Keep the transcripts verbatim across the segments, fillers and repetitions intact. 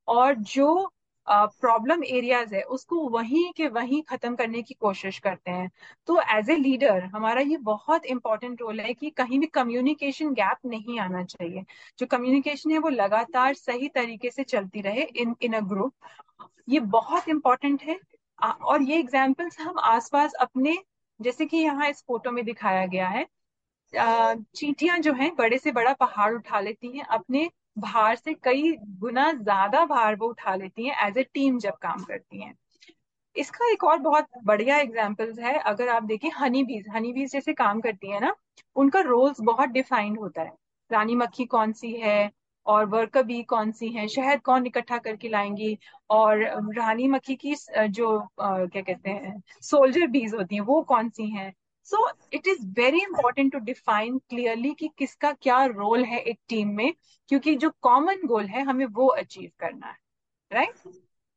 और जो problem areas है उसको वहीं के वहीं खत्म करने की कोशिश करते हैं। तो एज ए लीडर हमारा ये बहुत इंपॉर्टेंट रोल है कि कहीं भी कम्युनिकेशन गैप नहीं आना चाहिए। जो कम्युनिकेशन है वो लगातार सही तरीके से चलती रहे इन इन अ ग्रुप। ये बहुत इंपॉर्टेंट है। आ, और ये एग्जाम्पल्स हम आसपास अपने, जैसे कि यहाँ इस फोटो में दिखाया गया है, आ, चींटियां जो हैं बड़े से बड़ा पहाड़ उठा लेती हैं, अपने भार से कई गुना ज्यादा भार वो उठा लेती हैं एज ए टीम जब काम करती हैं। इसका एक और बहुत बढ़िया एग्जाम्पल्स है, अगर आप देखें हनी बीज, हनी बीज जैसे काम करती है ना, उनका रोल्स बहुत डिफाइंड होता है। रानी मक्खी कौन सी है, और वर्कर बी कौन सी है, शहद कौन इकट्ठा करके लाएंगी, और रानी मक्खी की अ, जो अ, क्या कहते हैं सोल्जर बीज होती हैं वो कौन सी हैं। So it is very important to define clearly कि किसका क्या रोल है एक टीम में, क्योंकि जो कॉमन गोल है हमें वो अचीव करना है। राइट।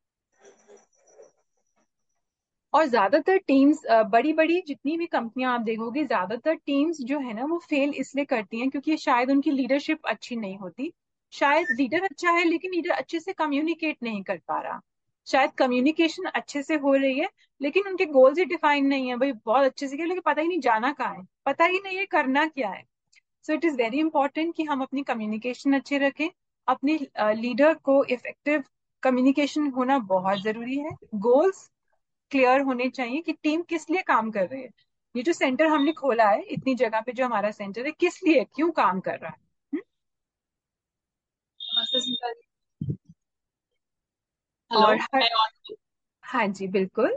और ज्यादातर टीम्स, बड़ी बड़ी जितनी भी कंपनियां आप देखोगे, ज्यादातर टीम्स जो है ना वो फेल इसलिए करती हैं क्योंकि शायद उनकी लीडरशिप अच्छी नहीं होती। शायद लीडर अच्छा है लेकिन लीडर अच्छे से कम्युनिकेट नहीं कर पा रहा। शायद कम्युनिकेशन अच्छे से हो रही है लेकिन उनके गोल्स ही डिफाइन नहीं है। भाई बहुत अच्छे से किया लेकिन पता ही नहीं जाना कहाँ है, पता ही नहीं है करना क्या है। So it is very important कि हम अपनी कम्युनिकेशन अच्छे रखें। अपने लीडर को इफेक्टिव कम्युनिकेशन होना बहुत जरूरी है। गोल्स क्लियर होने चाहिए कि टीम किस लिए काम कर रही है। ये जो सेंटर हमने खोला है इतनी जगह पे, जो हमारा सेंटर है, किस लिए, क्यों काम कर रहा है। हम्म? नमस्ते स्मिता जी। हेलो। और हर, मैं और हाँ जी बिल्कुल।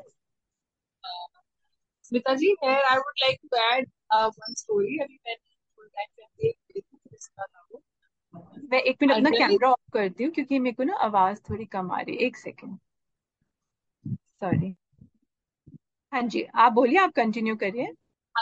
स्मिता जी, here I would like to add uh, one story. अभी मैंने फुल टाइम फैमिली एक इसका था वो। मैं एक मिनट I'll अपना tell you. कैमरा ऑफ करती हूँ क्योंकि मेरे को ना आवाज थोड़ी कम आ रही है, एक सेकेंड। सॉरी। हाँ जी, आप बोलिए, आप कंटिन्यू करिए।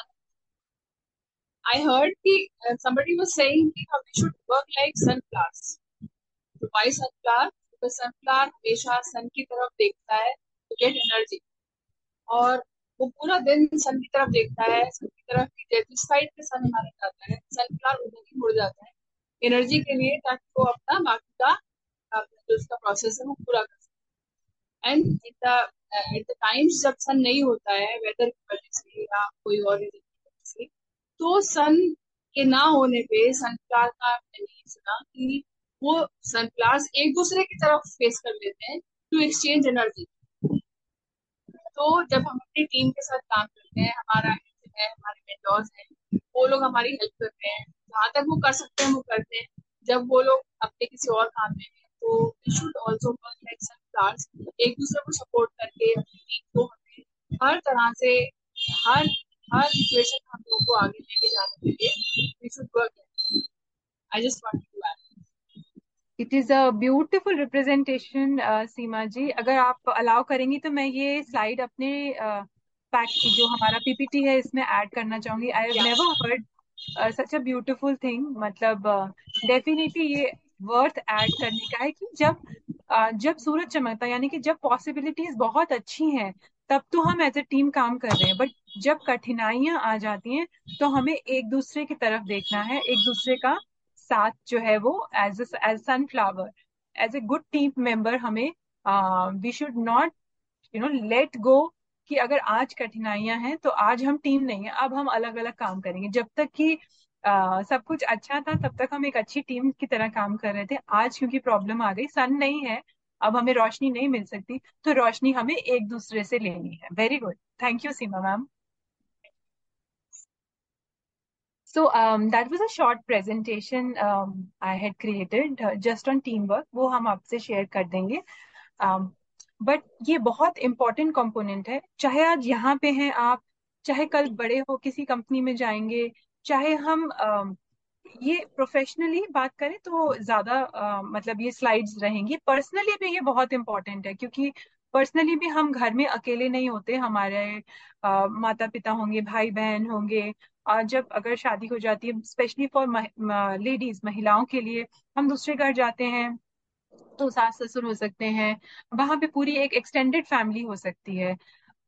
I heard कि uh, somebody was saying कि we should work like sunflowers. So why sunflower? Because sunflower हमेशा सन की तरफ देखता है to get energy. और वो पूरा दिन सन की तरफ देखता है, सन की तरफ ही जिस साइड पे सन हमारा जाता है सनफ्लावर उधर ही मुड़ जाता है एनर्जी के लिए, ताकि वो अपना बाकी का अपना जो उसका प्रोसेस है वो पूरा कर सके। And in the at the times जब सन नहीं होता है वेदर की वजह से या कोई और रीजन की वजह से, तो सन के ना होने पे सनफ्लावर का मैंने ये सुना कि वो सनफ्लावर्स एक दूसरे की तरफ फेस कर लेते हैं टू एक्सचेंज एनर्जी। तो जब हम अपनी टीम के साथ काम करते हैं, हमारा है हमारे मेंटोर्स हैं, वो लोग हमारी हेल्प करते हैं, जहाँ तक वो कर सकते हैं वो करते हैं। जब वो लोग अपने किसी और काम में हैं तो we should also work like sunflowers, एक दूसरे को सपोर्ट करके अपनी टीम को हमें हर तरह से हर हर सिचुएशन हम लोगों को आगे लेके जाने के लिए we should work. I just want to add. It is a beautiful representation सीमा जी। अगर आप अलाउ करेंगी तो मैं ये स्लाइड अपने पैक, जो हमारा पीपीटी है, इसमें ऐड करना चाहूंगी। आई हैव या never heard such a beautiful thing. मतलब डेफिनेटली ये वर्थ ऐड करने का है कि जब uh, जब सूरज चमकता है, यानी कि जब पॉसिबिलिटीज बहुत अच्छी हैं, तब तो हम एज ए टीम काम कर रहे हैं। बट जब कठिनाइयां आ जाती हैं तो हमें एक दूसरे की तरफ देखना है, एक दूसरे का साथ जो है वो as as sunflower, as a good team member, हमें we should not you know let go कि अगर आज कठिनाइयां हैं तो आज हम टीम नहीं है, अब हम अलग अलग काम करेंगे। जब तक कि आ, सब कुछ अच्छा था तब तक हम एक अच्छी टीम की तरह काम कर रहे थे। आज क्योंकि प्रॉब्लम आ गई, सन नहीं है, अब हमें रोशनी नहीं मिल सकती, तो रोशनी हमें एक दूसरे से लेनी है। Very good, thank you Seema ma'am. So um, that was a short presentation um, I had created uh, just on teamwork. वो हम आपसे शेयर कर देंगे। बट ये बहुत इंपॉर्टेंट कंपोनेंट है। चाहे आज यहाँ पे हैं आप, चाहे कल बड़े हो किसी कंपनी में जाएंगे, चाहे हम अम, ये प्रोफेशनली बात करें तो ज्यादा अ, मतलब ये स्लाइड्स रहेंगी। पर्सनली भी ये बहुत इंपॉर्टेंट है क्योंकि पर्सनली भी हम घर में अकेले नहीं होते। हमारे माता पिता होंगे, भाई बहन होंगे। और जब अगर शादी हो जाती है, स्पेशली फॉर लेडीज, महिलाओं के लिए, हम दूसरे घर जाते हैं तो सास ससुर हो सकते हैं, वहां पे पूरी एक एक्सटेंडेड फैमिली हो सकती है।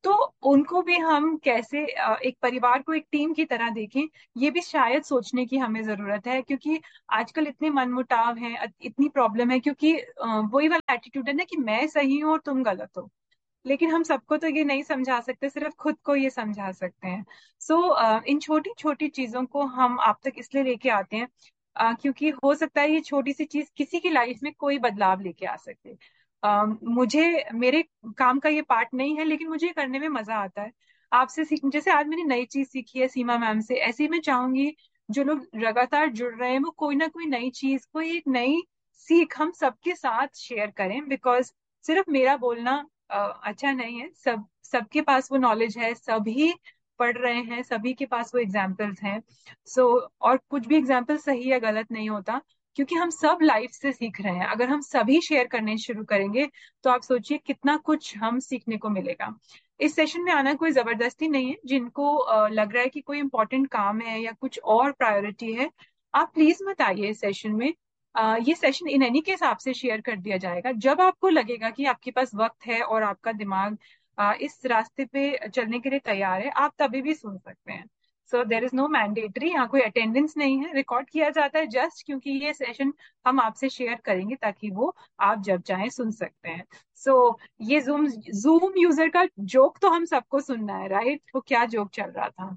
तो उनको भी हम कैसे अ, एक परिवार को एक टीम की तरह देखें, ये भी शायद सोचने की हमें जरूरत है। क्योंकि आजकल इतने मनमुटाव हैं, अ- इतनी प्रॉब्लम है, क्योंकि अ, वही वाला एटीट्यूड है ना कि मैं सही हूँ और तुम गलत हो। लेकिन हम सबको तो ये नहीं समझा सकते, सिर्फ खुद को ये समझा सकते हैं। सो so, इन छोटी छोटी चीजों को हम आप तक इसलिए लेके आते हैं, अ, क्योंकि हो सकता है ये छोटी सी चीज किसी की लाइफ में कोई बदलाव लेके आ सके। अ, मुझे मेरे काम का ये पार्ट नहीं है, लेकिन मुझे ये करने में मजा आता है। आपसे सीख, जैसे आज मैंने नई चीज सीखी है सीमा मैम से, ऐसे ही मैं चाहूंगी जो लोग लगातार जुड़ रहे हैं वो कोई ना कोई नई चीज, कोई एक नई सीख हम सबके साथ शेयर करें। बिकॉज सिर्फ मेरा बोलना अ, अच्छा नहीं है, सब सबके पास वो नॉलेज है, सभी पढ़ रहे हैं, सभी के पास वो एग्जाम्पल्स हैं। सो और कुछ भी एग्जाम्पल सही या गलत नहीं होता, क्योंकि हम सब लाइफ से सीख रहे हैं। अगर हम सभी शेयर करने शुरू करेंगे तो आप सोचिए कितना कुछ हम सीखने को मिलेगा। इस सेशन में आना कोई जबरदस्ती नहीं है। जिनको अ, लग रहा है कि कोई इंपॉर्टेंट काम है या कुछ और प्रायोरिटी है, आप प्लीज मत आइए इस सेशन में। अ, ये सेशन इन एनी केस आपसे शेयर कर दिया जाएगा जब आपको लगेगा कि आपके पास वक्त है और आपका दिमाग अ, इस रास्ते पे चलने के लिए तैयार है, आप तभी भी सुन सकते हैं। सो देर इज नो मैंडेटरी, यहाँ कोई अटेंडेंस नहीं है। रिकॉर्ड किया जाता है जस्ट क्योंकि ये सेशन हम आपसे शेयर करेंगे, ताकि वो आप जब चाहें सुन सकते हैं। सो so, ये जूम जूम यूजर का जोक तो हम सबको सुनना है, राइट? वो क्या जोक चल रहा था?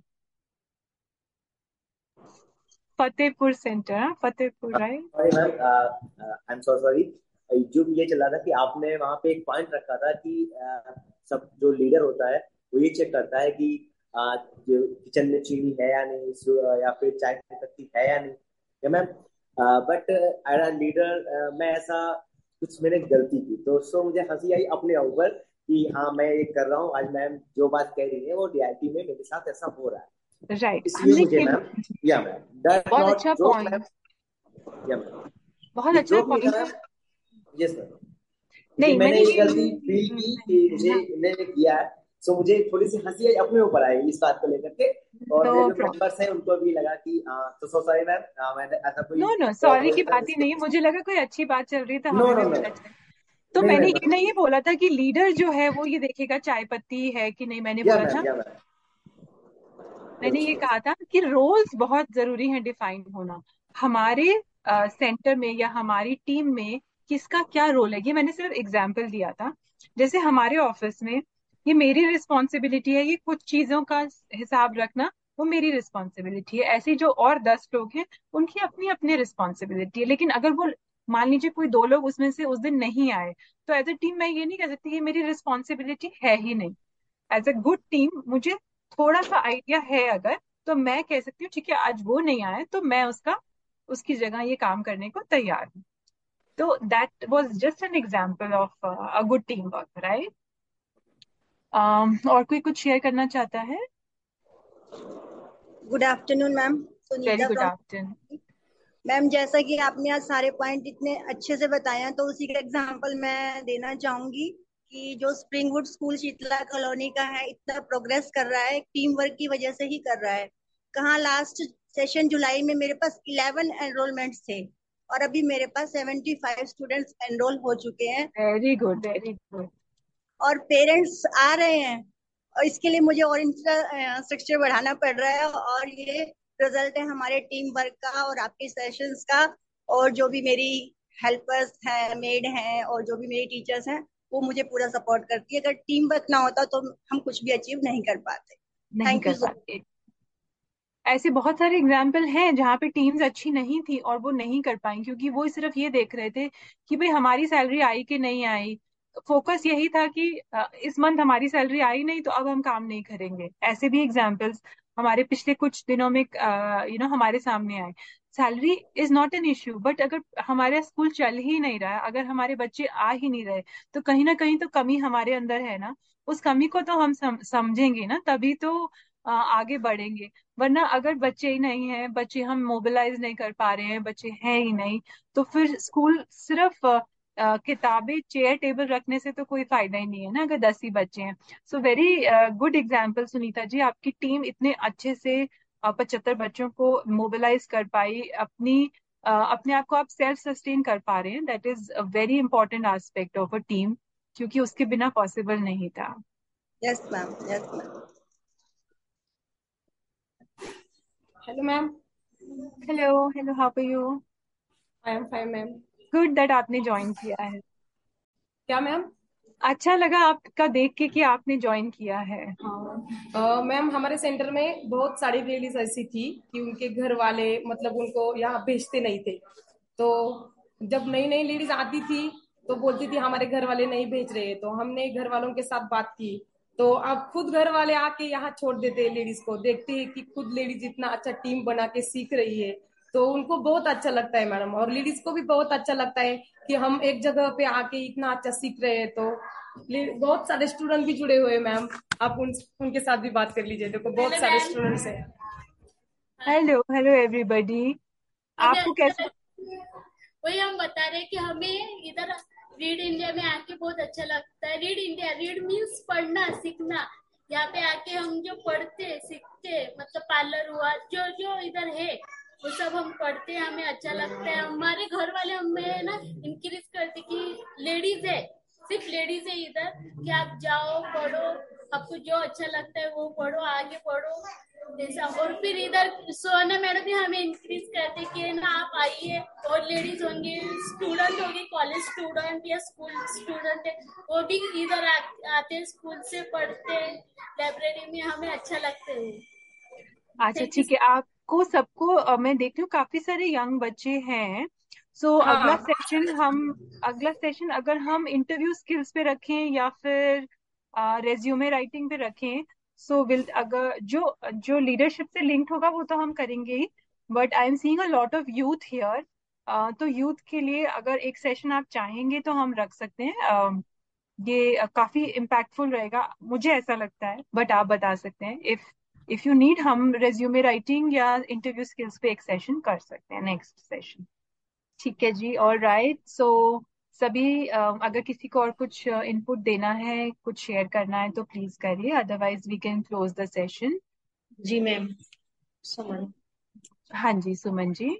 फतेहपुर सेंटर, हाँ, Fatehpur, right? Sorry ma'am, I am so sorry. जो ये चल रहा था कि आपने वहां पे एक पॉइंट रखा था कि अ, सब जो लीडर होता है वो ये चेक करता है कि अ, जो किचन में चीनी है या नहीं, सु- या फिर चाय की पत्ती है या नहीं, या ma'am. But as a leader मैं ऐसा कुछ मैंने गलती की, तो सो मुझे हंसी आई अपने ऊपर कि हाँ मैं ये कर रहा हूँ। आज मैम जो बात कह रही है वो रियलिटी में मेरे साथ ऐसा हो रहा है। तो राइट, इसलिए हमने मुझे ये मैम, या मैम, दैट बहुत नॉट अच्छा जोक मैम, पॉइंट, या मैम, बहुत ये अच्छा जोक नहीं था पॉइंट है। मैम। यस मैम, क्योंकि नहीं, मैंने मैंने ये ये गलती फील की कि मुझे हाँ, इन्होंने किया है। सो मुझे थोड़ी सी हंसी आई अपने ऊपर आई इस बात को लेकर के। और नो मेरे जो प्रॉब्लम। मेंबर्स हैं उनको भी लगा कि हाँ, तो सो सॉरी मैम, मैंने ऐसा कोई नो नो, सॉरी की बात ही नहीं है, नो मुझे लगा कोई अच्छी बात चल रही, था नो हमें भी नो, बोला जाए। तो नहीं मैंने नहीं ये मैम, नहीं बोला था कि लीडर जो है वो ये देखेगा चाय पत्ती है कि नहीं, मैंने या बोला था, मैम, या मैम, मैंने ये कहा था कि रोल्स बहुत जरूरी हैं डिफाइन होना। हमारे सेंटर में या हमारी टीम में किसका क्या रोल है, ये मैंने सिर्फ एग्जाम्पल दिया था। जैसे हमारे ऑफिस में ये मेरी रिस्पॉन्सिबिलिटी है, ये कुछ चीजों का हिसाब रखना वो मेरी रिस्पॉन्सिबिलिटी है। ऐसे जो और दस लोग हैं उनकी अपनी अपनी रिस्पॉन्सिबिलिटी है। लेकिन अगर वो, मान लीजिए कोई दो लोग उसमें से उस दिन नहीं आए, तो एज ए टीम मैं ये नहीं कह सकती कि मेरी रिस्पॉन्सिबिलिटी है ही नहीं। एज अ गुड टीम मुझे थोड़ा सा आइडिया है अगर, तो मैं कह सकती हूँ ठीक है आज वो नहीं आए तो मैं उसका उसकी जगह ये काम करने को तैयार हूँ। तो that was just an example of a good team work, right? और कोई कुछ शेयर करना चाहता है? Good afternoon ma'am, very Sunita good from. Afternoon. Ma'am जैसा कि आपने आज सारे पॉइंट इतने अच्छे से बताए हैं, तो उसी का एग्जांपल मैं देना चाहूंगी कि जो स्प्रिंगवुड स्कूल शीतला कॉलोनी का है, इतना प्रोग्रेस कर रहा है टीम वर्क की वजह से ही कर रहा है। कहाँ लास्ट सेशन जुलाई में मेरे पास इलेवन एनरोलमेंट्स थे और अभी मेरे पास सेवेंटी फाइव स्टूडेंट्स एनरोल हो चुके हैं वेरी गुड, वेरी गुड। और पेरेंट्स आ रहे हैं। और इसके लिए मुझे और इंफ्रास्ट्रक्चर बढ़ाना पड़ रहा है और ये रिजल्ट है हमारे टीम वर्क का और आपके सेशंस का। और जो भी मेरी हेल्पर्स हैं, मेड हैं और जो भी मेरी टीचर्स हैं, वो मुझे पूरा सपोर्ट करती है। अगर टीम वर्क ना होता तो हम कुछ भी अचीव नहीं कर पाते। नहीं थैंक यू कर सो पाते। ऐसे बहुत सारे एग्जाम्पल हैं जहाँ पे टीम्स अच्छी नहीं थी और वो नहीं कर पाई, क्योंकि वो सिर्फ ये देख रहे थे कि भाई हमारी सैलरी आई कि नहीं आई। फोकस यही था कि अ, इस मंथ हमारी सैलरी आई नहीं तो अब हम काम नहीं करेंगे। ऐसे भी एग्जाम्पल्स हमारे पिछले कुछ दिनों में यू नो हमारे सामने आए। Salary is not an issue, but अगर हमारे स्कूल चल ही नहीं रहा, अगर हमारे बच्चे आ ही नहीं रहे, तो कहीं ना कहीं तो कमी हमारे अंदर है ना। उस कमी को तो हम सम, समझेंगे ना, तभी तो अ, आगे बढ़ेंगे। वरना अगर बच्चे ही नहीं हैं, बच्चे हम मोबिलाइज नहीं कर पा रहे हैं, बच्चे हैं ही नहीं, तो फिर स्कूल सिर्फ अ, अ, किताबें चेयर टेबल रखने से तो कोई फायदा ही नहीं है ना, अगर दस ही बच्चे हैं। So very good example Sunita ji, आपकी टीम इतने अच्छे से पचहत्तर बच्चों को मोबिलाइज कर पाई, अपनी अ, अपने आप को आप सेल्फ सस्टेन कर पा रहे हैं। That is a very important aspect of a team, क्योंकि उसके बिना पॉसिबल नहीं था। Yes ma'am, yes ma'am. Hello ma'am. Hello hello, how are you? I am fine ma'am. Good that आपने ज्वाइन किया है। क्या मैम? अच्छा लगा आपका देख के कि आपने ज्वाइन किया है। हाँ मैम, हमारे सेंटर में बहुत सारी लेडीज ऐसी थी कि उनके घर वाले मतलब उनको यहाँ भेजते नहीं थे। तो जब नई नई लेडीज आती थी तो बोलती थी हमारे घर वाले नहीं भेज रहे, तो हमने घर वालों के साथ बात की। तो अब खुद घर वाले आके यहाँ छोड़ देते हैं लेडीज को, देखते हैं कि खुद लेडीज इतना अच्छा टीम बना के सीख रही है, तो उनको बहुत अच्छा लगता है मैडम। और लेडीज को भी बहुत अच्छा लगता है कि हम एक जगह पे आके इतना अच्छा सीख रहे हैं। तो ले- बहुत सारे स्टूडेंट भी जुड़े हुए हैं मैम, आप उन उनके साथ भी बात कर लीजिए, देखो बहुत सारे स्टूडेंट्स हैं। Hello hello everybody. हमें आपको अच्छा कैसे? लग- वही हम बता रहे हैं कि हमें इधर रीड इंडिया में आके बहुत अच्छा लगता है। रीड इंडिया, रीड मीन्स पढ़ना सीखना। यहाँ पे आके हम जो पढ़ते सीखते, मतलब पार्लर हुआ, जो जो इधर है वो सब हम पढ़ते हैं, हमें अच्छा लगता है। हमारे घर वाले हमें ना इंक्रीज करते कि लेडीज है, सिर्फ लेडीज है इधर, कि आप जाओ पढ़ो, आपको जो अच्छा लगता है वो पढ़ो, आगे पढ़ो ऐसा। और फिर इधर सोना मैडम भी हमें इंक्रीज करते कि ना आप आइए, और लेडीज होंगी, स्टूडेंट होगी, कॉलेज स्टूडेंट या स्कूल स्टूडेंट है, वो भी इधर आ, आते हैं, स्कूल से पढ़ते हैं, लाइब्रेरी में, हमें अच्छा लगता है। अच्छा थैंक यू। ठीक है, आपको सबको अ, मैं देख रही हूँ काफी सारे यंग बच्चे हैं। सो अगला हाँ सेशन हम अगला सेशन अगर हम इंटरव्यू स्किल्स पे रखें या फिर रेज्यूमे राइटिंग पे रखें, सो विल अगर जो जो लीडरशिप से लिंक्ड होगा वो तो हम करेंगे ही। But I am seeing a lot of youth here. तो यूथ के लिए अगर एक सेशन आप चाहेंगे तो हम रख सकते हैं। अ, ये अ, काफी इम्पैक्टफुल रहेगा, मुझे ऐसा लगता है, बट आप बता सकते हैं। इफ इफ यू नीड, हम रेज्यूमे राइटिंग या इंटरव्यू स्किल्स पे एक सेशन कर सकते हैं, नेक्स्ट सेशन। ठीक है जी, और राइट। सो सभी अ, अगर किसी को और कुछ इनपुट देना है, कुछ शेयर करना है तो प्लीज करिए, otherwise we can close the session. Ji ma'am. सुमन। हाँ जी, सुमन जी।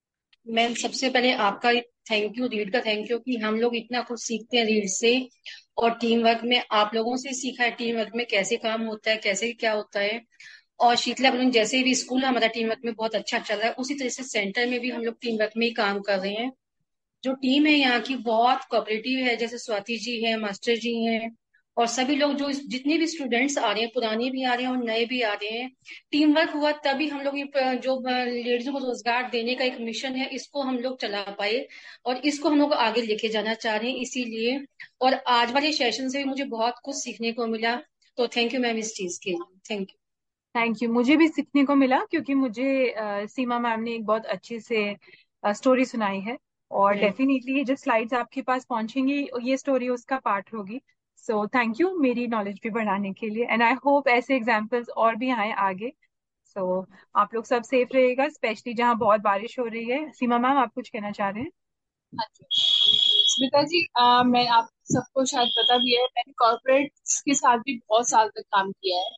मैम सबसे पहले आपका थैंक यू, रीड का थैंक यू कि हम लोग इतना कुछ सीखते हैं रीड से। और टीम वर्क में आप लोगों से सीखा है, टीम वर्क में कैसे काम होता है, कैसे क्या होता है। और शीतला बलून जैसे भी स्कूल हमारा टीम वर्क में बहुत अच्छा चल रहा है, उसी तरह से सेंटर में भी हम लोग टीम वर्क में ही काम कर रहे हैं। जो टीम है यहाँ की बहुत कोऑपरेटिव है, जैसे स्वाति जी है, मास्टर जी हैं, और सभी लोग जो जितने भी स्टूडेंट्स आ रहे हैं, पुराने भी आ रहे हैं और नए भी आ रहे हैं। टीम वर्क हुआ तभी हम लोग ये प- जो लेडीजों को रोजगार देने का एक मिशन है, इसको हम लोग चला पाए, और इसको हम लोग आगे लेके जाना चाह रहे हैं इसीलिए। और आज वाले सेशन से भी मुझे बहुत कुछ सीखने को मिला, तो थैंक यू मैम इस चीज के लिए, थैंक यू। थैंक यू, मुझे भी सीखने को मिला क्योंकि मुझे अ, सीमा मैम ने एक बहुत अच्छे से स्टोरी सुनाई है। और मैम डेफिनेटली ये जो स्लाइड्स आपके पास पहुंचेंगी, ये स्टोरी उसका पार्ट होगी। सो थैंक यू मेरी नॉलेज भी बढ़ाने के लिए, एंड आई होप ऐसे एग्जाम्पल्स और भी आए आगे। सो आप लोग सब सेफ रहिएगा, स्पेशली जहाँ बहुत बारिश हो रही है। सीमा मैम, आप कुछ कहना चाह रहे हैं? हाँ जी स्मिता जी, अ, मैं आप सबको शायद पता भी है, मैंने कॉर्पोरेट्स के साथ भी बहुत साल तक काम किया है।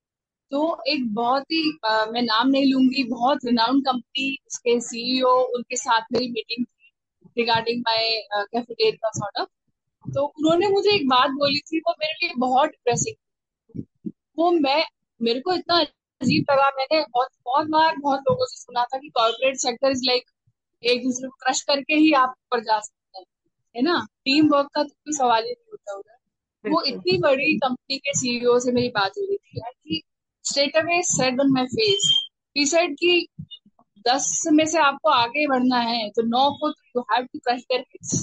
तो एक बहुत ही अ, मैं नाम नहीं लूंगी, बहुत रिनाउंड कंपनी, उसके सीईओ, उनके साथ मेरी मीटिंग थी regarding my cafeteria sort of. तो उन्होंने मुझे एक बात बोली थी, वो मेरे लिए बहुत डिप्रेसिंग। वो मैं मेरे को इतना अजीब लगा। मैंने बहुत बहुत बार बहुत लोगों से सुना था कि कॉर्पोरेट सेक्टर इज लाइक एक दूसरे को क्रश करके ही आप ऊपर जा सकते हैं, है ना, टीम वर्क का तो कोई सवाल ही नहीं होता उधर। वो बिल्कुल। इतनी बड़ी कंपनी के सीईओ से मेरी बात हो रही थी and he straight away said on my face, he said कि दस में से आपको आगे बढ़ना है तो नौ को you have to crush their heads,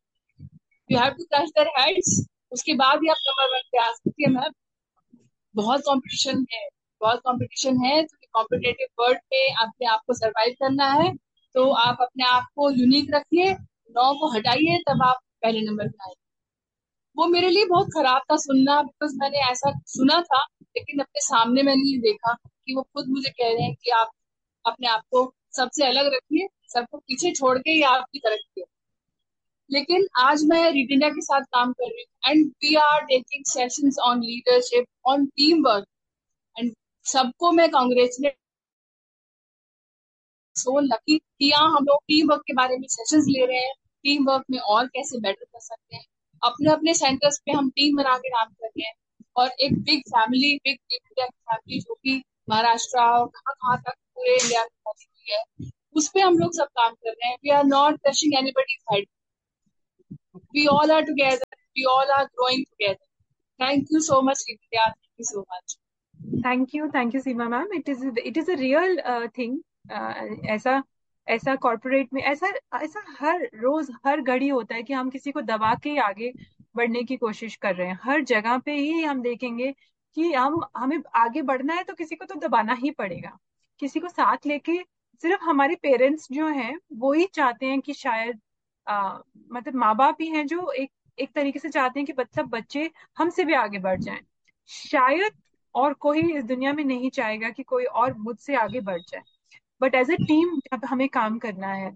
you have to crush their heads, उसके बाद ही आप नंबर वन पे आ सकती है मैम। बहुत कंपटीशन है, बहुत कंपटीशन है, तो कॉम्पिटेटिव वर्ल्ड में अपने आप को सरवाइव करना है, तो आप अपने आप को यूनिक रखिए, नौ को हटाइए, तब आप पहले नंबर पे आए। वो मेरे लिए बहुत खराब था सुनना, बिकॉज मैंने ऐसा सुना था, लेकिन अपने सामने मैंने ये देखा कि वो खुद मुझे कह रहे हैं कि आप अपने आप को सबसे अलग रखिए, सबको पीछे छोड़ के ही आपकी तरक्की है। लेकिन आज मैं रिटिना के साथ काम कर रही हूँ and we are taking sessions on leadership, on team work, and सबको मैं कांग्रेचुलेट, सो लकी कि यहाँ हम लोग टीम वर्क के बारे में सेशंस ले रहे हैं, टीम वर्क में और कैसे बेटर कर सकते हैं। अपने अपने सेंटर्स पे हम टीम बना के काम कर रहे हैं, और एक बिग फैमिली, बिग इंडिया की फैमिली जो कि महाराष्ट्र और कहाँ कहाँ तक पूरे इंडिया में पहुंची हुई है, उस पे हम लोग सब काम कर रहे हैं. We are not touching anybody's head. We all are together, we all are growing together. Thank you so much India, thank you so much. Thank you, thank you Seema ma'am. It is it is a real thing. ऐसा ऐसा corporate में ऐसा ऐसा हर रोज हर घड़ी होता है कि हम किसी को दबा के ही आगे बढ़ने की कोशिश कर रहे हैं. हर जगह पे ही हम देखेंगे कि हम हमें आगे बढ़ना है तो किसी को तो दबाना ही पड़ेगा, किसी को साथ लेके. सिर्फ हमारे पेरेंट्स जो हैं वो ही चाहते हैं कि शायद आ, मतलब माँ बाप ही हैं जो एक एक तरीके से चाहते हैं कि मतलब बच्चे हमसे भी आगे बढ़ जाएं. शायद और कोई इस दुनिया में नहीं चाहेगा कि कोई और मुझसे आगे बढ़ जाए. बट एज ए टीम जब हमें काम करना है,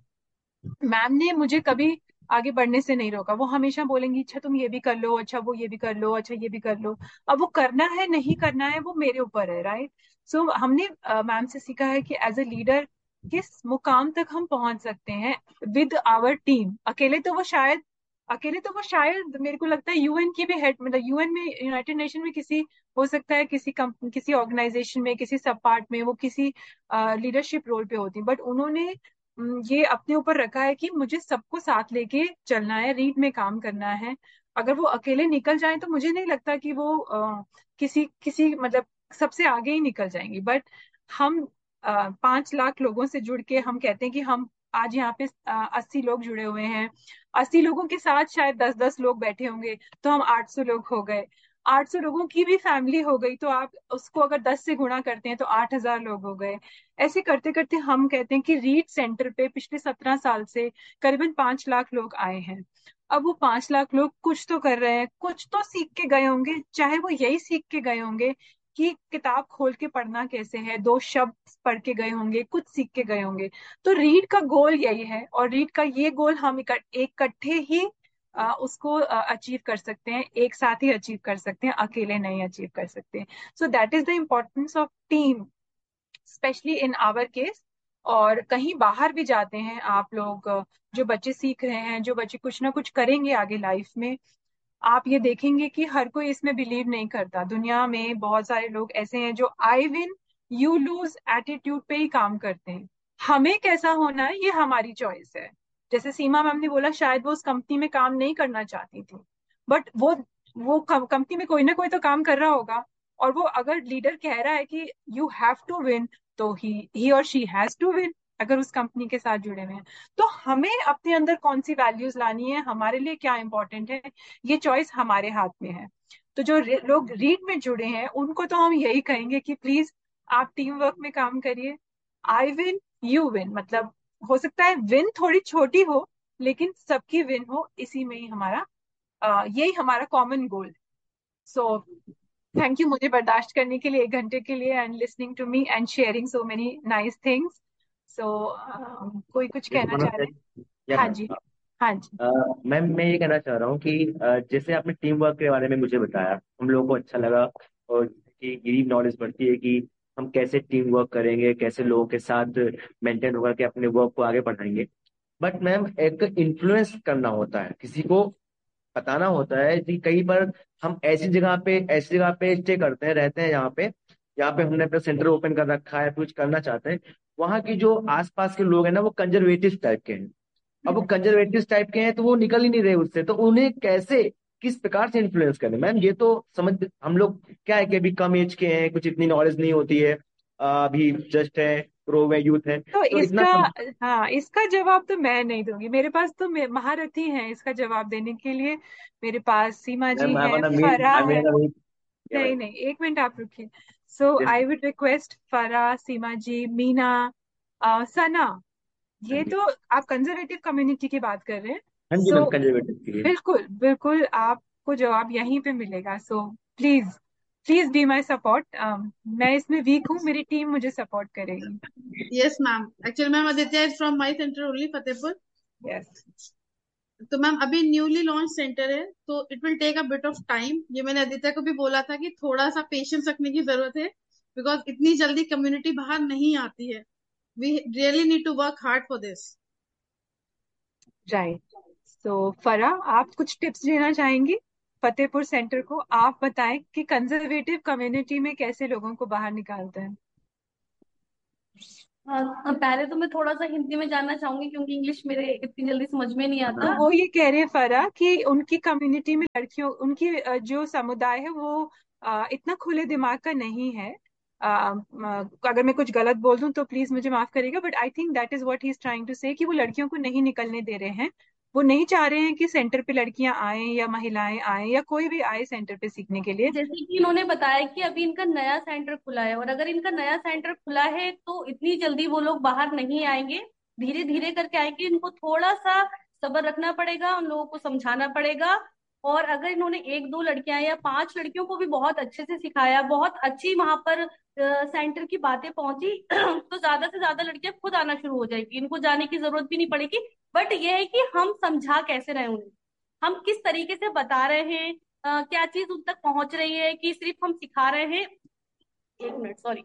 मैम ने मुझे कभी आगे बढ़ने से नहीं रोका. वो हमेशा बोलेंगी अच्छा तुम ये भी कर लो, अच्छा वो ये भी कर लो, अच्छा ये भी कर लो. अब वो करना है नहीं करना है वो मेरे ऊपर है, राइट. सो हमने मैम से सीखा है कि एज ए लीडर किस मुकाम तक हम पहुंच सकते हैं विद आवर टीम. अकेले तो वो शायद अकेले तो वो शायद मेरे को लगता है यूएन की भी हेड, मतलब यूएन में, यूनाइटेड नेशन में किसी, हो सकता है किसी कंप किसी ऑर्गेनाइजेशन में, किसी सब पार्ट में वो किसी लीडरशिप रोल पे होती. बट उन्होंने हम्म, ये अपने ऊपर रखा है कि मुझे सबको साथ लेके चलना है, रीड में काम करना है. अगर वो अकेले निकल जाए तो मुझे नहीं लगता कि वो अ, किसी किसी मतलब सबसे आगे ही निकल जाएंगी. बट हम अ, पांच लाख लोगों से जुड़ के हम कहते हैं कि हम आज यहाँ पे अस्सी लोग जुड़े हुए हैं. अस्सी लोगों के साथ शायद दस दस लोग बैठे होंगे तो हम आठ सौ लोग हो गए. आठ सौ लोगों की भी फैमिली हो गई तो आप उसको अगर दस से गुणा करते हैं तो आठ हजार लोग हो गए. ऐसे करते करते हम कहते हैं कि रीड सेंटर पे पिछले सत्रह साल से करीबन पांच लाख लोग आए हैं. अब वो पांच लाख लोग कुछ तो कर रहे हैं, कुछ तो सीख के गए होंगे. चाहे वो यही सीख के गए होंगे कि किताब खोल के पढ़ना कैसे है, दो शब्द पढ़ के गए होंगे, कुछ सीख के गए होंगे. तो रीड का गोल यही है, और रीड का ये गोल हम इकट्ठ- इकट्ठे ही अ, उसको अचीव कर सकते हैं, एक साथ ही अचीव कर सकते हैं, अकेले नहीं अचीव कर सकते. So that is the importance of team, specially in our case. और कहीं बाहर भी जाते हैं आप लोग, अ, जो बच्चे सीख रहे हैं, जो बच्चे कुछ ना कुछ करेंगे आगे लाइफ में, आप ये देखेंगे कि हर कोई इसमें बिलीव नहीं करता. दुनिया में बहुत सारे लोग ऐसे हैं जो I win you lose attitude पे ही काम करते हैं. हमें कैसा होना है ये हमारी चॉइस है. जैसे सीमा मैम ने बोला शायद वो उस कंपनी में काम नहीं करना चाहती थी, बट वो वो कंपनी में कोई ना कोई तो काम कर रहा होगा. और वो अगर लीडर कह रहा है कि यू हैव टू विन, तो ही ही और शी हैज टू विन, अगर उस कंपनी के साथ जुड़े हुए हैं. तो हमें अपने अंदर कौन सी वैल्यूज लानी है, हमारे लिए क्या इंपॉर्टेंट है, ये चॉइस हमारे हाथ में है. तो जो रे- लोग रीड में जुड़े हैं उनको तो हम यही कहेंगे कि प्लीज आप टीम वर्क में काम करिए. आई विन यू विन, मतलब हो सकता है विन थोड़ी छोटी हो लेकिन सबकी विन हो, इसी में ही हमारा अ, यही हमारा कॉमन गोल है. सो थैंक यू मुझे बर्दाश्त करने के लिए एक घंटे के लिए, and listening to me and sharing so many nice things. सो कोई कुछ ये कहना वन चाह ऑफ रहे द हैं? या हाँ मैम, जी. हाँ जी. मैम मैं ये कहना चाह रहा हूँ कि अ, जैसे आपने टीम वर्क के बारे में मुझे बताया, हम लोगों को अच्छा लगा. और कि यही नॉलेज बढ़ती है कि हम कैसे टीम वर्क करेंगे, कैसे लोगों के साथ मेंटेन होकर के अपने वर्क को आगे बढ़ाएंगे. बट मैम एक इन्फ्लुएंस करना होता है, किसी को बताना होता है कि कई बार हम ऐसी जगह पे ऐसी जगह पे स्टे करते हैं, रहते हैं, यहाँ पे यहाँ पे हमने अपना सेंटर ओपन कर रखा है, कुछ करना चाहते हैं. वहाँ की जो आसपास के लोग हैं ना वो कंजर्वेटिव टाइप के हैं. अब वो कंजर्वेटिव टाइप के हैं तो वो निकल ही नहीं रहे उससे, तो उन्हें कैसे किस प्रकार से इन्फ्लुएंस करें मैम? ये तो समझ, हम लोग क्या है कि अभी कम एज के हैं, कुछ इतनी नॉलेज नहीं होती है, आ, अभी जस्ट है, ग्रो में यूथ है, तो तो इतना इसका, सम... हाँ, इसका जवाब तो मैं नहीं दूंगी. मेरे पास तो मे- महारथी हैं इसका जवाब देने के लिए. मेरे पास सीमा जी मैम आई है, वांट मीट फरा आई है. मीन नहीं नहीं, एक मिनट आप रुकिए. सो आई वुड रिक्वेस्ट फरा, सीमा जी, मीना, अ, सना. हाँ ये जी. तो आप कंजर्वेटिव कम्युनिटी की बात कर रहे हैं. हाँ जी सो मैम, कंजर्वेटिव के लिए. बिल्कुल बिल्कुल आपको जवाब यहीं पे मिलेगा. So please please be my support. मैं इसमें वीक हूँ, मेरी टीम मुझे सपोर्ट करेगी. Yes, ma'am. Actually, ma'am, Aditya is from my center only, Fatehpur. Yes. तो मैम अभी न्यूली लॉन्च सेंटर है तो it will take a bit of time. ये मैंने आदित्य को भी बोला था कि थोड़ा सा पेशेंस रखने की जरूरत है, बिकॉज इतनी जल्दी कम्युनिटी बाहर नहीं आती है. We really need to work hard for this. Right. सो फरा, आप कुछ टिप्स देना चाहेंगी? फतेहपुर सेंटर को आप बताएं कि कंजर्वेटिव कम्युनिटी में कैसे लोगों को बाहर निकालते हैं। हाँ, पहले तो मैं थोड़ा सा हिंदी में जानना चाहूंगी क्योंकि इंग्लिश मेरे इतनी जल्दी समझ में नहीं तो आता। वो ये कह रहे हैं फरा कि उनकी कम्युनिटी में लड़कियों, उनकी अ, जो समुदाय है वो अ, इतना खुले दिमाग का नहीं है। अ, अ, अगर मैं कुछ गलत बोल दूं तो प्लीज मुझे माफ करिएगा, but I think that is what he is trying to से, कि वो लड़कियों को नहीं निकलने दे रहे हैं। वो नहीं चाह रहे हैं कि सेंटर पे लड़कियां आए या महिलाएं आए या कोई भी आए सेंटर पे सीखने के लिए। जैसे कि इन्होंने बताया कि अभी इनका नया सेंटर खुला है, और अगर इनका नया सेंटर खुला है तो इतनी जल्दी वो लोग बाहर नहीं आएंगे, धीरे धीरे करके आएंगे। इनको थोड़ा सा सब्र रखना पड़ेगा, उन लोगों को समझाना पड़ेगा। और अगर इन्होंने एक दो लड़कियां या पांच लड़कियों को भी बहुत अच्छे से सिखाया, बहुत अच्छी वहां पर सेंटर की बातें पहुंची तो ज्यादा से ज्यादा लड़कियां खुद आना शुरू हो जाएगी, इनको जाने की जरूरत भी नहीं पड़ेगी। बट ये है कि हम समझा कैसे रहे उन्हें, हम किस तरीके से बता रहे हैं, अ, क्या चीज उन तक पहुंच रही है, कि सिर्फ हम सिखा रहे हैं। एक मिनट, सॉरी,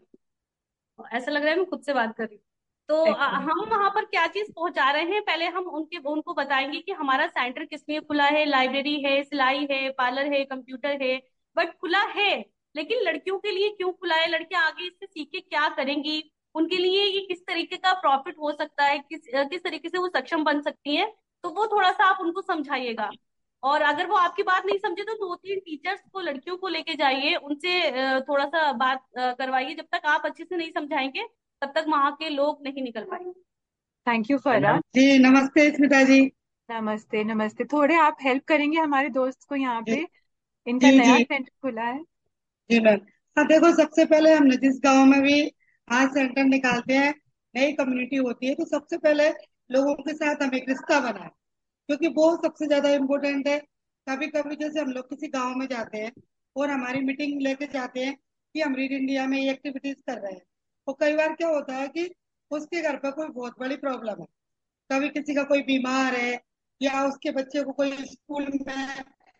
ऐसा लग रहा है मैं खुद से बात कर रही हूँ। तो अ, Excellent. हम वहां पर क्या चीज पहुंचा रहे हैं, पहले हम उनके उनको बताएंगे कि हमारा सेंटर किस लिए खुला है। लाइब्रेरी है, सिलाई है, पार्लर है, कंप्यूटर है, बट खुला है। लेकिन लड़कियों के लिए क्यों खुला है, लड़कियां आगे इससे सीख के क्या करेंगी, उनके लिए ये किस तरीके का प्रॉफिट हो सकता है, किस अ, किस तरीके से वो सक्षम बन सकती है। तो वो थोड़ा सा आप उनको समझाइएगा। और अगर वो आपकी बात नहीं समझे तो दो तीन टीचर्स को, लड़कियों को लेके जाइए, उनसे अ, थोड़ा सा बात अ, करवाइए। जब तक आप अच्छे से नहीं समझाएंगे तब तक वहां के लोग नहीं निकल पाएंगे। थैंक यू मैम फरा। जी नमस्ते स्मिता जी। नमस्ते नमस्ते। थोड़े आप हेल्प करेंगे हमारे दोस्त को यहाँ जी पे, इनका जी नया जी सेंटर खुला है। जी मैम। हाँ देखो, सबसे पहले हमने जिस गांव में भी आज सेंटर निकालते हैं, नई कम्युनिटी होती है, तो सबसे पहले लोगों के साथ हम एक रिश्ता बनाए, क्योंकि वो सबसे ज्यादा इम्पोर्टेंट है। कभी कभी जैसे हम लोग किसी गांव में जाते हैं और हमारी मीटिंग लेके जाते हैं कि हम रीड इंडिया में ये एक्टिविटीज कर रहे हैं, तो कई बार क्या होता है कि उसके घर पर कोई बहुत बड़ी प्रॉब्लम है, कभी किसी का कोई बीमार है या उसके बच्चे को कोई स्कूल में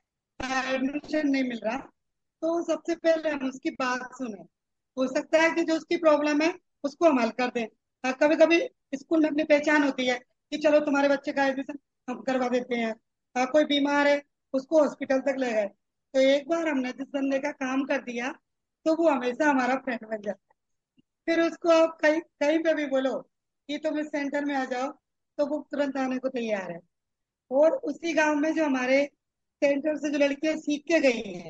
एडमिशन नहीं मिल रहा, तो सबसे पहले हम उसकी बात सुने। हो सकता है कि जो उसकी प्रॉब्लम है उसको हम हल कर दें। कभी कभी स्कूल में अपनी पहचान होती है कि चलो तुम्हारे बच्चे का एडमिशन हम करवा देते हैं। हाँ, कोई बीमार है उसको हॉस्पिटल तक ले गए, तो एक बार हमने जिस बंदे का काम कर दिया तो वो हमेशा हमारा फ्रेंड बन जाता है। फिर उसको आप कहीं कहीं पे भी बोलो कि तुम इस सेंटर में आ जाओ, तो वो तुरंत आने को तैयार है। और उसी गांव में जो हमारे सेंटर से जो लड़कियां सीख के गई हैं,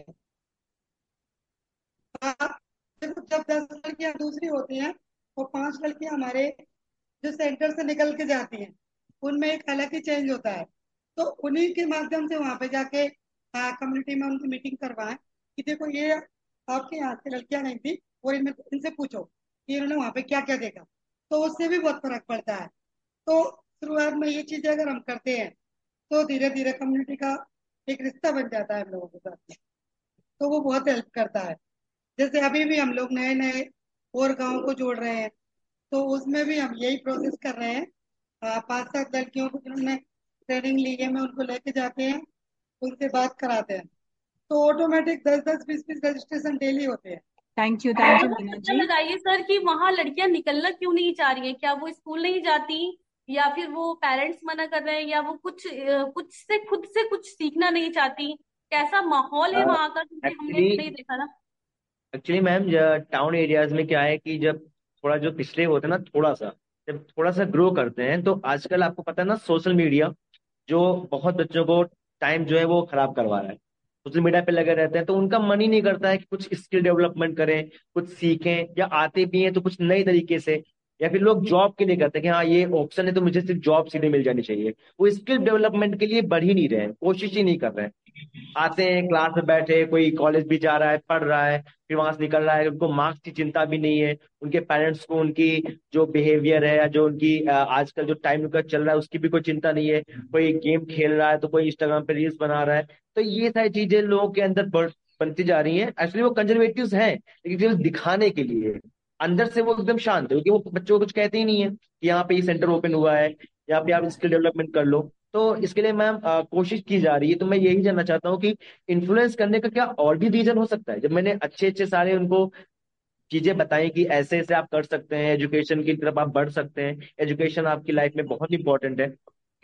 आप देखो, जब दस लड़कियां दूसरी होती हैं और पांच लड़कियां हमारे जो सेंटर से निकल के जाती हैं, उनमें एक अलग ही चेंज होता है। तो उन्हीं के माध्यम से वहां पे जाके कम्युनिटी में उनकी मीटिंग करवाएं कि देखो ये आपके यहाँ से लड़कियां नहीं थी, और इनमें इनसे पूछो कि इन्होंने वहां पे क्या क्या देखा, तो उससे भी बहुत फर्क पड़ता है। तो शुरुआत में ये चीजें अगर हम करते हैं तो धीरे धीरे कम्युनिटी का एक रिश्ता बन जाता है हम लोगों के साथ में, तो वो बहुत हेल्प करता है। जैसे अभी भी हम लोग नए नए और गांव को जोड़ रहे हैं, तो उसमें भी हम यही प्रोसेस कर रहे हैं। आ, पांच सात लड़कियों को जिन्होंने ट्रेनिंग ली है, मैं उनको लेके जाते हैं, उनसे बात कराते हैं, तो ऑटोमेटिक दस दस बीस बीस रजिस्ट्रेशन डेली होते हैं। थैंक यू, और थैंक यू मुझे मीना पता जी। लगाइए सर कि वहां लड़कियां निकलना क्यों नहीं चाह रही हैं, क्या वो स्कूल नहीं जाती, या फिर वो पेरेंट्स मना कर रहे हैं, या वो कुछ अ, कुछ से खुद से कुछ सीखना नहीं चाहती। कैसा माहौल है वहां का, क्योंकि हमने एक्चुअली नहीं देखा ना। एक्चुअली मैम, टाउन एरियाज में क्या है कि जब थोड़ा जो पिछले होते हैं ना, थोड़ा सा जब थोड़ा सा ग्रो करते हैं, तो आजकल आपको पता है ना, सोशल मीडिया जो बहुत बच्चों को टाइम जो है वो खराब करवा रहा है। सोशल मीडिया पे लगे रहते हैं, तो उनका मन ही नहीं करता है कि कुछ स्किल डेवलपमेंट करें, कुछ सीखें, या आते भी हैं तो कुछ नए तरीके से। या फिर लोग जॉब के लिए करते हैं कि हाँ ये ऑप्शन है तो मुझे सिर्फ जॉब सीधे मिल जानी चाहिए। वो स्किल डेवलपमेंट के लिए बढ़ ही नहीं रहे हैं, कोशिश ही नहीं कर रहे हैं। आते हैं, क्लास में बैठे, कोई कॉलेज भी जा रहा है, पढ़ रहा है, फिर वहां से निकल रहा है, उनको मार्क्स की चिंता भी नहीं है। उनके पेरेंट्स को उनकी जो बिहेवियर है या जो उनकी अ, आजकल जो टाइम उनका चल रहा है उसकी भी कोई चिंता नहीं है। कोई गेम खेल रहा है तो कोई इंस्टाग्राम पे रील्स बना रहा है। तो ये सारी चीजें लोगों के अंदर बढ़ बनती जा रही हैं। एक्चुअली वो कंजर्वेटिव हैं, लेकिन केवल दिखाने के लिए। अंदर से वो एकदम शांत है, क्योंकि वो बच्चों को कुछ कहते ही नहीं है कि यहाँ पे ये सेंटर ओपन हुआ है, यहाँ पे आप स्किल डेवलपमेंट कर लो। तो इसके लिए मैम अ, कोशिश की जा रही है। तो मैं यही जानना चाहता हूँ कि इन्फ्लुएंस करने का क्या और भी रीजन हो सकता है। जब मैंने अच्छे अच्छे सारे उनको चीजें बताई कि ऐसे ऐसे आप कर सकते हैं, एजुकेशन की तरफ आप बढ़ सकते हैं, एजुकेशन आपकी लाइफ में बहुत इंपॉर्टेंट है,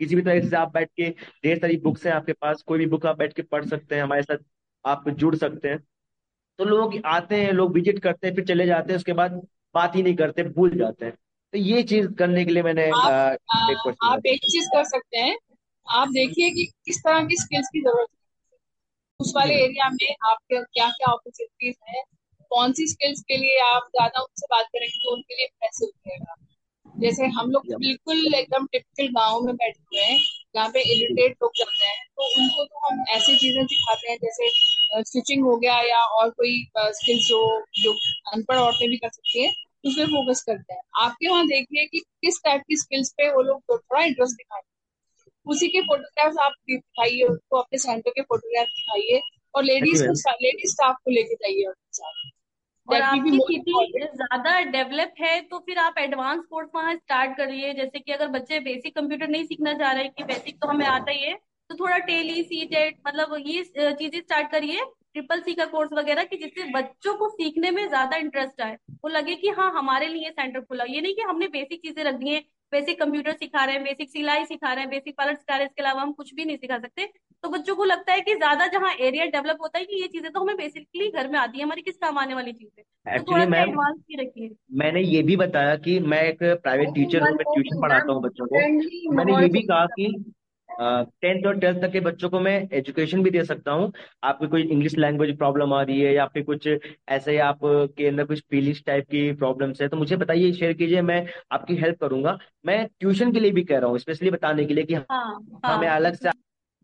किसी भी तरह से आप बैठ के, ढेर सारी बुक्स हैं आपके पास, कोई भी बुक आप बैठ के पढ़ सकते हैं, हमारे साथ आप जुड़ सकते हैं। तो लोग आते हैं, लोग विजिट करते हैं, फिर चले जाते हैं, उसके बाद बात ही नहीं करते, भूल जाते हैं। तो ये चीज करने के लिए मैंने आप अ, आ, एक क्वेश्चन आप एक चीज कर सकते हैं। आप देखिए कि किस तरह की स्किल्स की जरूरत है उस जी वाले मैम। एरिया में, आपके क्या क्या अपॉर्चुनिटीज है, कौन सी स्किल्स के लिए आप ज्यादा उनसे बात करेंगे तो उनके लिए पैसे उठेगा। जैसे हम लोग तो बिल्कुल एकदम टिपिकल गांव में बैठे हुए हैं जहाँ पे इरिटेट लोग जाते हैं, तो उनको तो हम ऐसी चीजें सिखाते हैं जैसे स्टिचिंग हो गया या और कोई स्किल्स जो जो अनपढ़ औरतें भी कर सकती हैं, उस पर फोकस करते हैं। आपके वहाँ देखिए कि किस टाइप की स्किल्स पे वो लोग तो थोड़ा इंटरेस्ट दिखाते हैं, उसी के फोटोग्राफ्स आप दिखाइए उनको, अपने सेंटर के फोटोग्राफ दिखाइए और हाँ जी लेडीज को मैम। लेडीज स्टाफ को लेके जाइए उनके साथ। और दैट विल बी आपकी मोर सिटी इम्पोर्टेंट। ज्यादा डेवलप है तो फिर आप एडवांस कोर्स वहाँ स्टार्ट करिए। जैसे कि अगर बच्चे बेसिक कंप्यूटर नहीं सीखना चाह रहे कि बेसिक तो हमें आता ही है, तो थोड़ा टेली सी टेट मतलब ये अ, चीजें स्टार्ट करिए, ट्रिपल सी का कोर्स वगैरह, कि जिससे बच्चों को सीखने में ज्यादा इंटरेस्ट आए, वो लगे कि हाँ हमारे लिए सेंटर खुला। ये नहीं कि हमने बेसिक चीजें रख दी हैं, बेसिक कंप्यूटर सिखा रहे हैं, बेसिक सिलाई सिखा रहे हैं, बेसिक पार्लर सिखा रहे हैं, इसके अलावा हम कुछ भी नहीं सिखा सकते। तो बच्चों को लगता है कि ज्यादा जहाँ एरिया डेवलप होता है कि ये चीजें तो हमें बेसिकली घर में आती है, हमारी किस काम आने वाली चीजें, तो एक्चुअली थोड़ा सा मैम, एडवांस ही रखिए। मैंने ये भी बताया कि मैं एक प्राइवेट टीचर हूँ, मैं ट्यूशन पढ़ाता हूँ बच्चों को। फ्रेंडली तो मैंने माहौल ये भी चाहिए कहा सब। कि टेंथ और ट्वेल्थ तक के बच्चों को मैं एजुकेशन भी दे सकता हूँ। आपको कोई इंग्लिश लैंग्वेज प्रॉब्लम आ रही है या फिर कुछ ऐसे आप के अंदर कुछ फीलिंग्स टाइप की प्रॉब्लम्स है, तो मुझे बताइए, शेयर कीजिए, मैं आपकी हेल्प करूंगा। मैं ट्यूशन के लिए भी कह रहा हूँ, स्पेशली बताने के लिए कि हाँ हाँ, मैं हाँ अलग से।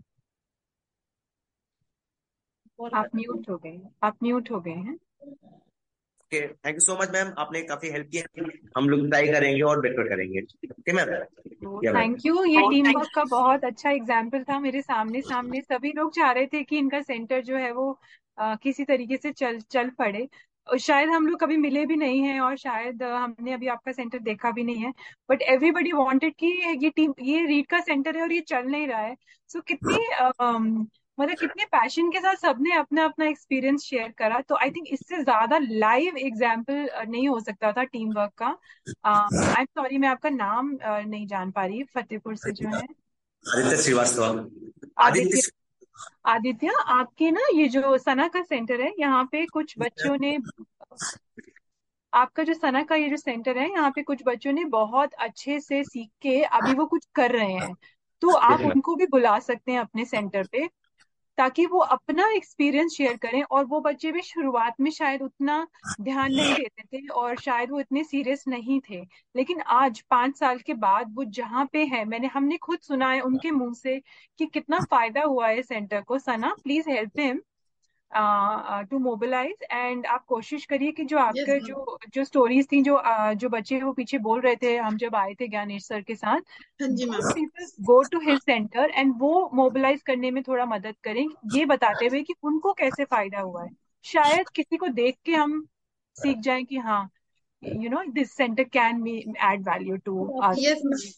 आप म्यूट हो गए हैं, आप म्यूट हो गए हैं। Okay, thank you so much ma'am, आपने काफी हेल्प की है। हम लोग ट्राई करेंगे और बेटर करेंगे। Okay ma'am. तो या मैम। थैंक यू, ये टीम वर्क का बहुत अच्छा एग्जाम्पल था। मेरे सामने सामने सभी लोग चाह रहे थे कि इनका सेंटर जो है वो अ, किसी तरीके से चल चल पड़े। और शायद हम लोग कभी मिले भी नहीं हैं और शायद अ, हमने अभी आपका सेंटर देखा भी नहीं है, बट एवरीबडी वांटेड कि ये टीम, ये रीड का सेंटर है और ये चल नहीं रहा है। सो कितनी अम, मतलब कितने पैशन के साथ सबने अपना अपना एक्सपीरियंस शेयर करा। तो आई थिंक इससे ज्यादा लाइव एग्जाम्पल नहीं हो सकता था टीम वर्क का। आई एम सॉरी, मैं आपका नाम अ, नहीं जान पा रही, फतेहपुर से जो है। आदित्य श्रीवास्तव। आदित्य। आदित्य। आदित्य, आपके ना ये जो सना का सेंटर है, यहाँ पे कुछ बच्चों ने, आपका जो सना का ये जो सेंटर है, यहाँ पे कुछ बच्चों ने बहुत अच्छे से सीख के अभी वो कुछ कर रहे हैं। तो यस आप मैम। उनको भी बुला सकते हैं अपने सेंटर पे, ताकि वो अपना एक्सपीरियंस शेयर करें। और वो बच्चे भी शुरुआत में शायद उतना ध्यान नहीं देते थे और शायद वो इतने सीरियस नहीं थे, लेकिन आज पांच साल के बाद वो जहाँ पे है, मैंने हमने खुद सुना है उनके मुंह से कि कितना फायदा हुआ है सेंटर को। सना, please help him to mobilise. And आप कोशिश करिए कि जो यस आपके मैम। जो जो स्टोरीज थी, जो uh, जो बच्चे वो पीछे बोल रहे थे हम जब आए थे ज्ञानेश सर के साथ, हाँ जी those ma'am. people go to his center and वो मोबिलाइज करने में थोड़ा मदद करें, ये बताते हुए कि उनको कैसे फायदा हुआ है। शायद किसी को देख के हम सीख जाएं कि हाँ, you know this centre can B Ed value to us. Yes ma'am.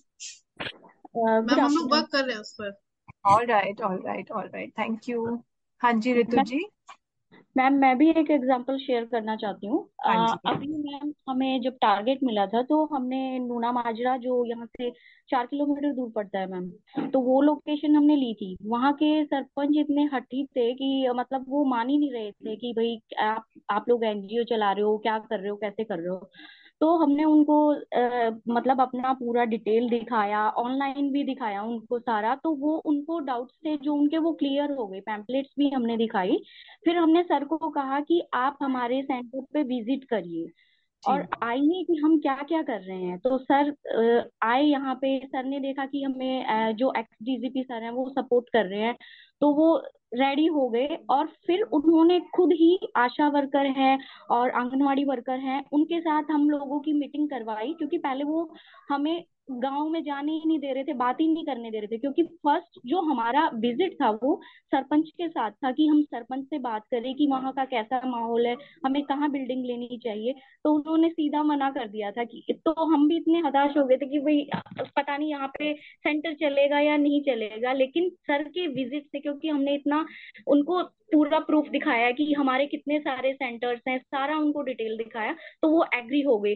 Good ma'am हम लोग आफ्टरनून वर्क कर रहे हैं उस पर। All right, all right, all right, thank you. हाँ जी ऋतु मैम। जी। मैम मैं भी एक एग्जांपल शेयर करना चाहती हूँ। अ, हाँ जी। अभी मैम हमें जब टारगेट मिला था तो हमने नूना माजरा, जो यहाँ से चार किलोमीटर दूर पड़ता है मैम, तो वो लोकेशन हमने ली थी। वहाँ के सरपंच इतने हठी थे कि अ, मतलब वो मान ही नहीं रहे थे कि भाई आप आप लोग एनजीओ चला रहे हो, क्या कर रहे हो, कैसे कर रहे हो। तो हमने उनको अ, मतलब अपना पूरा डिटेल दिखाया, ऑनलाइन भी दिखाया उनको सारा, तो वो उनको डाउट्स थे जो उनके वो क्लियर हो गए। पैम्पलेट्स भी हमने दिखाई। फिर हमने सर को कहा कि आप हमारे सेंटर पे विजिट करिए जी। और आइए कि हम क्या क्या कर रहे हैं। तो सर अ, आए यहाँ पे, सर ने देखा कि हमें अ, जो एक्स डीजीपी सर हैं वो सपोर्ट कर रहे हैं, तो वो रेडी हो गए। और फिर उन्होंने खुद ही आशा वर्कर हैं और आंगनवाड़ी वर्कर हैं, उनके साथ हम लोगों की मीटिंग करवाई, क्योंकि पहले वो हमें गांव में जाने ही नहीं दे रहे थे, बात ही नहीं करने दे रहे थे। क्योंकि फर्स्ट जो हमारा विजिट था वो सरपंच के साथ था, कि हम सरपंच से बात करें कि वहाँ का कैसा माहौल है, हमें कहाँ बिल्डिंग लेनी चाहिए। तो उन्होंने सीधा मना कर दिया था कि, तो हम भी इतने हताश हो गए थे कि भाई पता नहीं यहाँ पे सेंटर चलेगा या नहीं चलेगा। लेकिन सर के विजिट से, क्योंकि हमने इतना उनको पूरा प्रूफ दिखाया कि हमारे कितने सारे सेंटर्स हैं, सारा उनको डिटेल दिखाया, तो वो एग्री हो गए।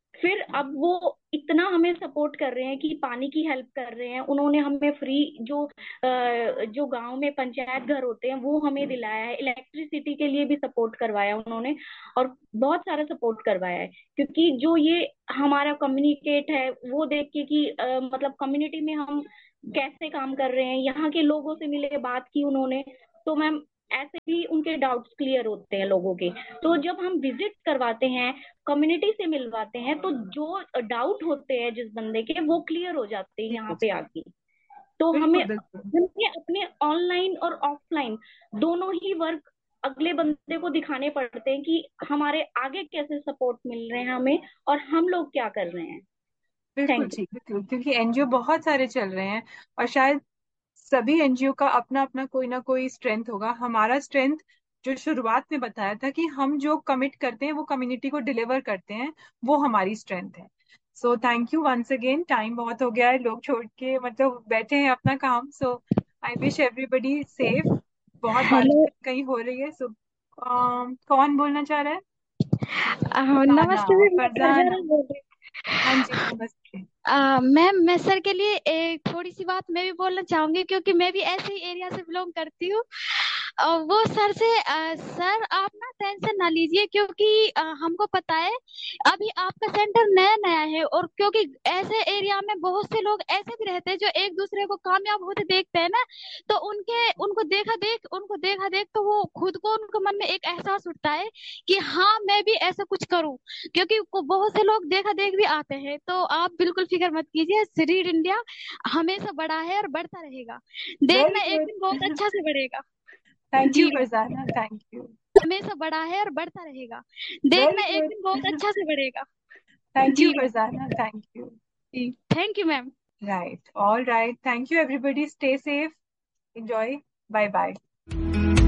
फिर अब वो इतना हमें सपोर्ट कर रहे हैं कि पानी की हेल्प कर रहे हैं। उन्होंने हमें फ्री जो अ, जो गांव में पंचायत घर होते हैं वो हमें दिलाया है, इलेक्ट्रिसिटी के लिए भी सपोर्ट करवाया उन्होंने, और बहुत सारा सपोर्ट करवाया है। क्योंकि जो ये हमारा कम्युनिकेट है वो देख के कि अ, मतलब कम्युनिटी में हम कैसे काम कर रहे हैं, यहाँ के लोगों से मिले, बात की उन्होंने, तो मैम ऐसे भी उनके डाउट्स क्लियर होते हैं लोगों के। तो जब हम विजिट करवाते हैं, कम्युनिटी से मिलवाते हैं, तो जो डाउट होते हैं जिस बंदे के वो क्लियर हो जाते हैं यहाँ बिल्कुल पे आके। तो हमें बिल्कुल बिल्कुल हमें अपने ऑनलाइन और ऑफलाइन दोनों ही वर्क अगले बंदे को दिखाने पड़ते हैं कि हमारे आगे कैसे सपोर्ट मिल रहे हैं हमें, और हम लोग क्या कर रहे हैं। बिल्कुल थैंक यू। जी, बिल्कुल, क्योंकि एनजीओ बहुत सारे चल रहे हैं और शायद सभी एनजीओ का अपना अपना कोई ना कोई स्ट्रेंथ होगा। हमारा स्ट्रेंथ जो शुरुआत में बताया था कि हम जो कमिट करते हैं वो कम्युनिटी को डिलीवर करते हैं, वो हमारी स्ट्रेंथ है। So thank you once again. Time बहुत हो गया है, लोग छोड़ के मतलब बैठे हैं अपना काम। सो आई विश एवरीबडी सेफ। बहुत हेलो। बातचीत कहीं हो रही है। सो कौन बोलना चाह रहा है? अ, फरजाना नमस्ते मैम, मैं फरजाना। फरजाना बोल रही हाँ जी, नमस्ते। हूँ। मैम, मैं सर के लिए एक थोड़ी सी बात मैं भी बोलना चाहूंगी, क्योंकि मैं भी ऐसे ही एरिया से बिलोंग करती हूँ। अ, वो सर से अ, सर आप ना टेंशन ना लीजिए, क्योंकि अ, हमको पता है अभी आपका सेंटर नया नया है, और क्योंकि ऐसे एरिया में बहुत से लोग ऐसे भी रहते हैं जो एक दूसरे को कामयाब होते देखते हैं ना, तो उनके उनको देखा देख उनको देखा देख तो वो खुद को उनको मन में एक एहसास उठता है कि हाँ मैं भी ऐसा कुछ करूं। क्योंकि को- बहुत से लोग देखा देख भी आते हैं, तो आप बिल्कुल फिक्र मत कीजिए, रीड इंडिया हमेशा बड़ा है और बढ़ता रहेगा। वेरी देखना एक दिन बहुत गुड। अच्छा से बढ़ेगा। Thank ji you ma'am, Farzana, thank you. हमेशा बड़ा है और बढ़ता रहेगा। वेरी देखना एक दिन बहुत गुड। अच्छा से बढ़ेगा। Thank you ji ma'am. Farzana, thank you. Ji, thank you ma'am. Right. All right. Thank you, everybody. Stay safe. Enjoy. Bye bye.